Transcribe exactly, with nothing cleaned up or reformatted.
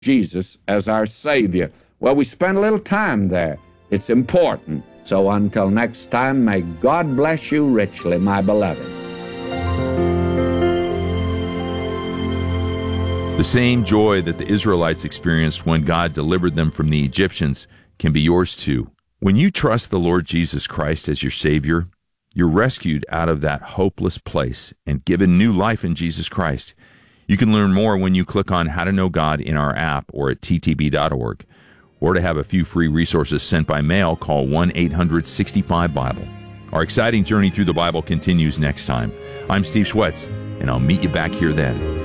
Jesus as our Savior. Well, we spent a little time there. It's important. So until next time, may God bless you richly, my beloved. The same joy that the Israelites experienced when God delivered them from the Egyptians can be yours too. When you trust the Lord Jesus Christ as your Savior, you're rescued out of that hopeless place and given new life in Jesus Christ. You can learn more when you click on How to Know God in our app or at T T B dot org. Or to have a few free resources sent by mail, call one eight hundred sixty-five Bible. Our exciting journey through the Bible continues next time. I'm Steve Schwetz, and I'll meet you back here then.